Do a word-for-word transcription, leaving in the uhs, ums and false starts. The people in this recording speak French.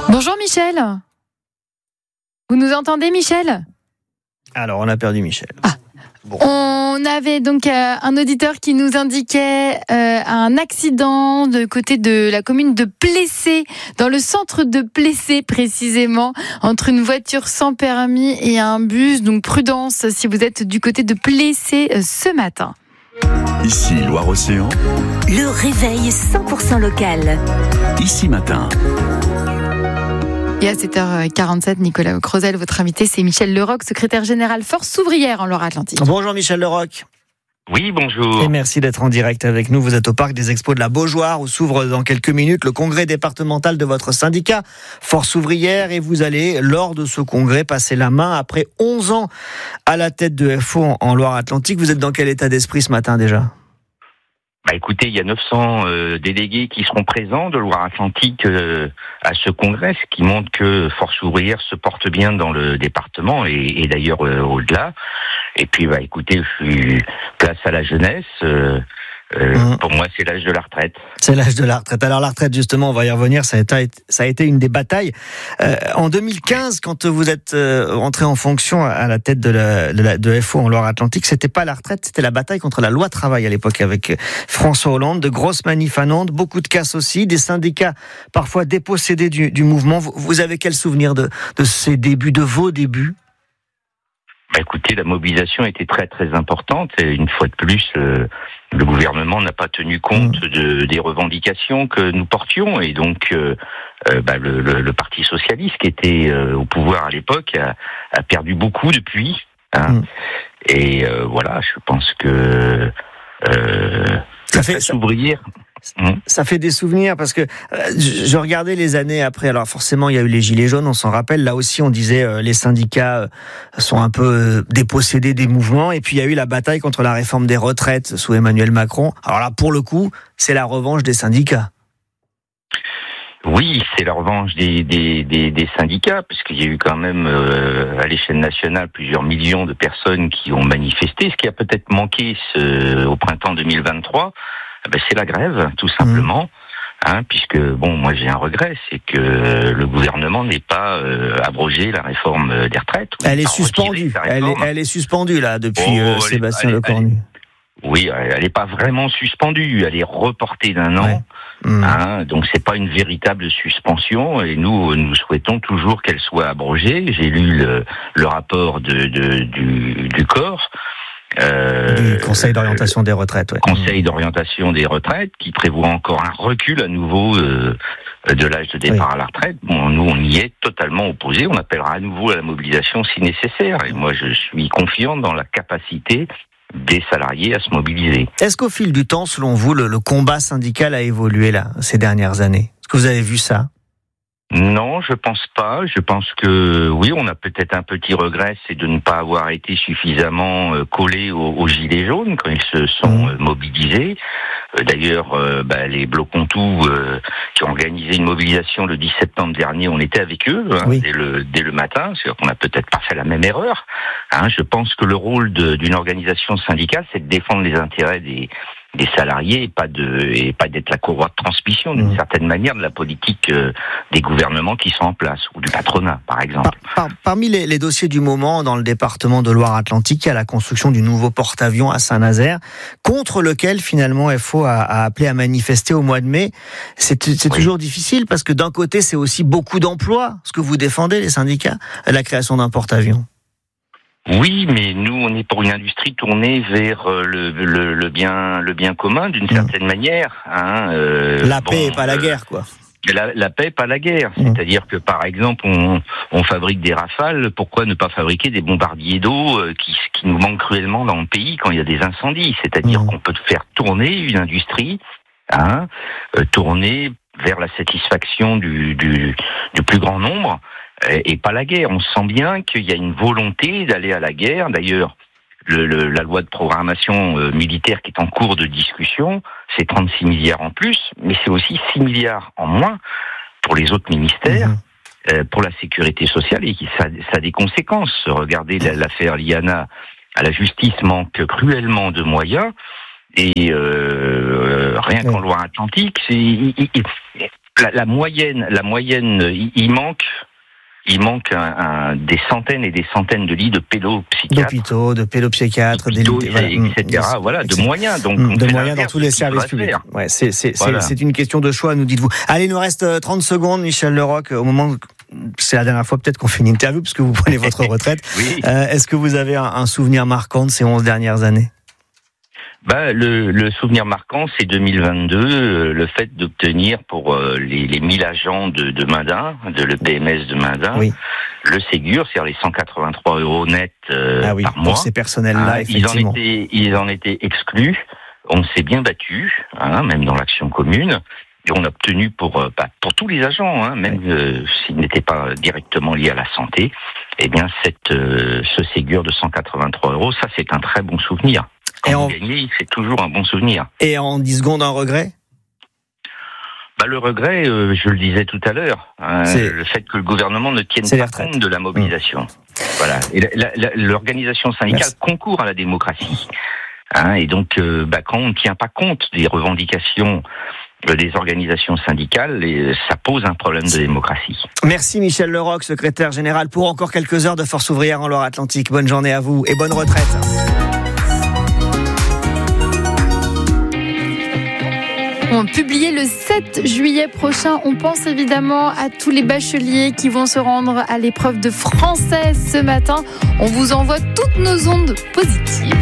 Bonjour Michel. Vous nous entendez Michel ? Alors, on a perdu Michel. Ah. Bon. On avait donc euh, un auditeur qui nous indiquait euh, un accident de côté de la commune de Plessé, dans le centre de Plessé précisément, entre une voiture sans permis et un bus. Donc prudence si vous êtes du côté de Plessé euh, ce matin. Ici Loire-Océan. Le réveil cent pour cent local. Ici matin. Et à sept heures quarante-sept, Nicolas Crozel, votre invité, c'est Michel Leroc, secrétaire général Force ouvrière en Loire-Atlantique. Bonjour Michel Leroc. Oui, bonjour. Et merci d'être en direct avec nous. Vous êtes au parc des Expos de la Beaujoire où s'ouvre dans quelques minutes le congrès départemental de votre syndicat, Force ouvrière. Et vous allez, lors de ce congrès, passer la main après onze ans à la tête de F O en Loire-Atlantique. Vous êtes dans quel état d'esprit ce matin déjà ? Bah écoutez, il y a neuf cents euh, délégués qui seront présents de Loire-Atlantique euh, à ce congrès, ce qui montre que Force ouvrière se porte bien dans le département et, et d'ailleurs euh, au-delà. Et puis, bah écoutez, je suis place à la jeunesse. Euh, euh, mmh. Pour moi, c'est l'âge de la retraite. C'est l'âge de la retraite. Alors la retraite, justement, on va y revenir. Ça a été, ça a été une des batailles. Euh, en deux mille quinze, quand vous êtes euh, entré en fonction à la tête de, la, de, la, de F O en Loire-Atlantique, c'était pas la retraite, c'était la bataille contre la loi travail à l'époque avec François Hollande. De grosses manifs à Nantes, beaucoup de casses aussi, des syndicats parfois dépossédés du, du mouvement. Vous, vous avez quel souvenir de, de ces débuts, de vos débuts ? Bah écoutez, la mobilisation était très très importante et une fois de plus, euh, le gouvernement n'a pas tenu compte de, des revendications que nous portions et donc euh, euh, bah, le, le, le Parti socialiste qui était euh, au pouvoir à l'époque a, a perdu beaucoup depuis. Hein, mmh. Et euh, voilà, je pense que euh, ça fait s'ouvrir. Ça fait des souvenirs parce que euh, je regardais les années après. Alors forcément, il y a eu les gilets jaunes, on s'en rappelle. Là aussi, on disait euh, les syndicats euh, sont un peu euh, dépossédés des mouvements. Et puis il y a eu la bataille contre la réforme des retraites sous Emmanuel Macron. Alors là, pour le coup, c'est la revanche des syndicats. Oui, c'est la revanche des, des, des, des syndicats, parce qu'il y a eu quand même euh, à l'échelle nationale plusieurs millions de personnes qui ont manifesté. Ce qui a peut-être manqué ce, au printemps deux mille vingt-trois, ben, c'est la grève, tout simplement. Mmh. Hein, puisque, bon, moi j'ai un regret, c'est que le gouvernement n'ait pas euh, abrogé la réforme des retraites. Elle est suspendue, elle est, elle est suspendue là, depuis oh, euh, Sébastien Lecornu. Oui, elle n'est pas vraiment suspendue, elle est reportée d'un an. Ouais. Mmh. Hein, donc c'est pas une véritable suspension et nous nous souhaitons toujours qu'elle soit abrogée. J'ai lu le, le rapport de, de du, du corps. Euh, du Conseil d'orientation des retraites. Ouais. Conseil d'orientation des retraites qui prévoit encore un recul à nouveau euh, de l'âge de départ oui. à la retraite. Bon, nous, on y est totalement opposés. On appellera à nouveau à la mobilisation si nécessaire. Et moi, je suis confiant dans la capacité des salariés à se mobiliser. Est-ce qu'au fil du temps, selon vous, le, le combat syndical a évolué là, ces dernières années ? Est-ce que vous avez vu ça ? Non, je pense pas. Je pense que oui, on a peut-être un petit regret, c'est de ne pas avoir été suffisamment collé aux, aux gilets jaunes quand ils se sont mmh. mobilisés. D'ailleurs, euh, bah, les Bloc-Contoux euh, qui ont organisé une mobilisation le dix septembre dernier, on était avec eux hein, oui. dès le dès le matin. C'est-à-dire qu'on n'a peut-être pas fait la même erreur. Hein, je pense que le rôle de, d'une organisation syndicale, c'est de défendre les intérêts des des salariés et pas de et pas d'être la courroie de transmission d'une mmh. certaine manière de la politique euh, des gouvernements qui sont en place ou du patronat par exemple. Par, par, parmi les, les dossiers du moment dans le département de Loire-Atlantique, il y a la construction du nouveau porte-avions à Saint-Nazaire, contre lequel finalement F O a, a appelé à manifester au mois de mai. C'est, c'est oui. toujours difficile parce que d'un côté c'est aussi beaucoup d'emplois, ce que vous défendez les syndicats, la création d'un porte-avions. Oui, mais nous, on est pour une industrie tournée vers le, le, le bien, le bien commun, d'une mmh. certaine manière. Hein, euh, la paix bon, et pas la guerre, quoi. La, la paix, pas la guerre. Mmh. C'est-à-dire que, par exemple, on, on fabrique des Rafales. Pourquoi ne pas fabriquer des bombardiers d'eau euh, qui, qui nous manquent cruellement dans le pays quand il y a des incendies ? C'est-à-dire mmh. qu'on peut faire tourner une industrie, hein, euh, tourner vers la satisfaction du, du, du plus grand nombre. Et pas la guerre. On sent bien qu'il y a une volonté d'aller à la guerre. D'ailleurs, le, le, la loi de programmation euh, militaire qui est en cours de discussion, c'est trente-six milliards en plus, mais c'est aussi six milliards en moins pour les autres ministères, mmh. euh, pour la sécurité sociale, et ça, ça a des conséquences. Regardez l'affaire Liana, à la justice manque cruellement de moyens, et euh, rien qu'en Loire-Atlantique, c'est... la, la moyenne, la moyenne, il, il manque. Il manque un, un, des centaines et des centaines de lits de pédopsychiatres. D'hôpitaux, de pédopsychiatres, des lits, voilà, et cetera. Voilà, de moyens. Donc, de moyens dans tous les services publics. Ouais, c'est, c'est, voilà. c'est, c'est une question de choix, nous dites-vous. Allez, il nous reste trente secondes, Michel Leroc. Au moment où, c'est la dernière fois peut-être qu'on fait une interview, parce que vous prenez votre retraite. Oui. Euh, est-ce que vous avez un, un souvenir marquant de ces onze dernières années? Bah, le, le souvenir marquant, c'est deux mille vingt-deux, euh, le fait d'obtenir pour euh, les, les mille agents de, de Mundun, de l'E P M S de Mundun, oui. le Ségur, c'est-à-dire les cent quatre-vingt-trois euros nets euh, ah oui, par mois. Pour ces personnels-là, hein, effectivement. Ils en étaient, ils en étaient exclus. On s'est bien battu, hein, même dans l'action commune. Et on a obtenu pour euh, bah, pour tous les agents, hein, même oui. euh, s'ils n'étaient pas directement liés à la santé, eh bien cette euh, ce Ségur de cent quatre-vingt-trois euros, ça c'est un très bon souvenir. Quand et vous en... gagnez, c'est toujours un bon souvenir. Et en dix secondes, un regret? Bah, le regret, euh, je le disais tout à l'heure, hein, le fait que le gouvernement ne tienne pas compte de la mobilisation. Mmh. Voilà. Et la, la, l'organisation syndicale Merci. concourt à la démocratie. Hein, et donc, euh, bah, quand on ne tient pas compte des revendications euh, des organisations syndicales, et, ça pose un problème de démocratie. Merci Michel Leroc, secrétaire général, pour encore quelques heures de Force ouvrière en Loire-Atlantique. Bonne journée à vous et bonne retraite. On publié le sept juillet prochain. On pense évidemment à tous les bacheliers qui vont se rendre à l'épreuve de français ce matin. On vous envoie toutes nos ondes positives.